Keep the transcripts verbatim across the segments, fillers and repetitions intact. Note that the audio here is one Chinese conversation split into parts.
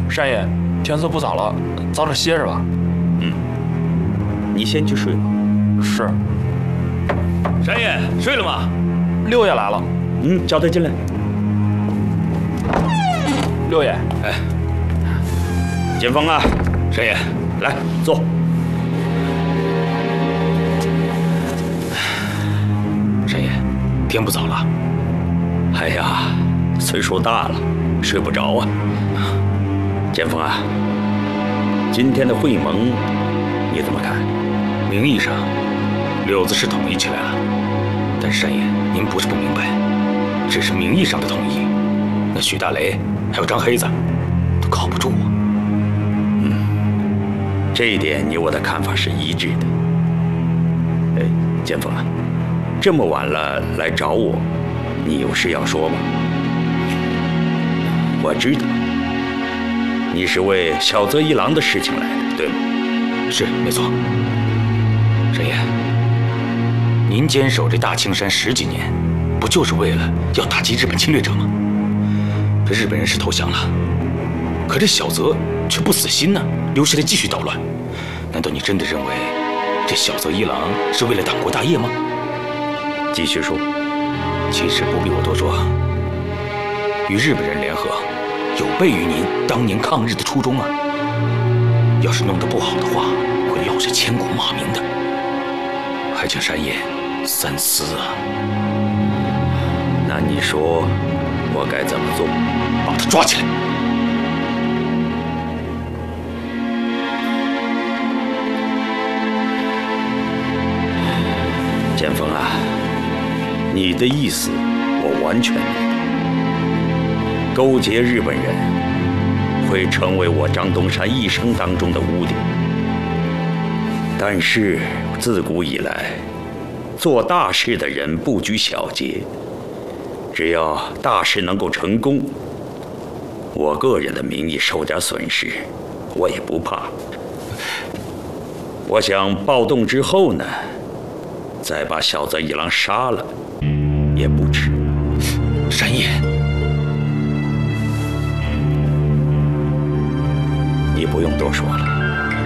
山爷，天色不早了，早点歇着吧。 嗯，你先去睡吧。 是。 山爷睡了吗？ 六爷来了。 嗯，叫他进来。 六爷， 哎，剑锋啊， 山爷， 来坐。 山爷，天不早了。 哎呀，岁数大了，睡不着啊。剑锋啊，今天的会盟你怎么看？ 名义上，柳子是统一起来了，但山爷您不是不明白，只是名义上的统一，那许大雷还有张黑子都靠不住啊。 嗯，这一点你我的看法是一致的。哎，剑锋啊，这么晚了来找我，你有事要说吗？我知道，你是为小泽一郎的事情来的，对吗？ 是，没错。山爷，您坚守这大青山十几年，不就是为了要打击日本侵略者吗？这日本人是投降了，可这小泽却不死心呢，留下来继续捣乱。难道你真的认为这小泽一郎是为了党国大业吗？ 继续说。 其实不必我多说，与日本人联合，有悖于您当年抗日的初衷啊！要是弄得不好的话，会落下千古骂名的。还请山爷三思啊！ 那你说我该怎么做？ 把他抓起来！ 剑锋啊，你的意思我完全明白。勾结日本人会成为我张东山一生当中的污点。但是自古以来，做大事的人不拘小节，只要大事能够成功，我个人的名义受点损失，我也不怕。我想暴动之后呢，再把小泽一郎杀了也不迟。 山爷， 你不用多说了。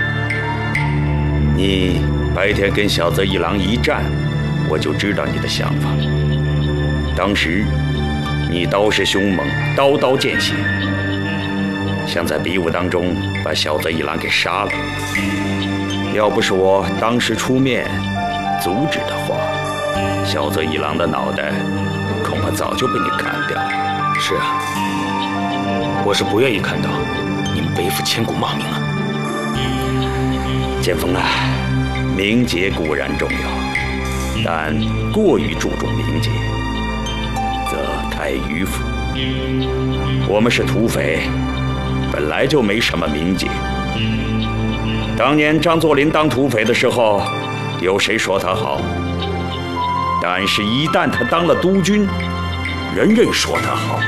你白天跟小泽一郎一战，我就知道你的想法。当时你刀势凶猛，刀刀见血，想在比武当中把小泽一郎给杀了。要不是我当时出面阻止的话，小泽一郎的脑袋恐怕早就被你砍掉了。 是啊，我是不愿意看到你们背负千古骂名啊！ 剑锋啊，名节固然重要，但过于注重名节，则太迂腐。我们是土匪，本来就没什么名节。当年张作霖当土匪的时候，有谁说他好？但是，一旦他当了督军，人人说他好。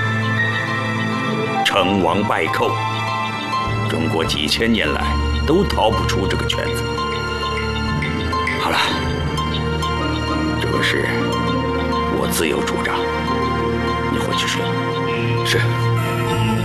成王败寇，中国几千年来都逃不出这个圈子。好了，这个事我自有主张，你回去睡。 是。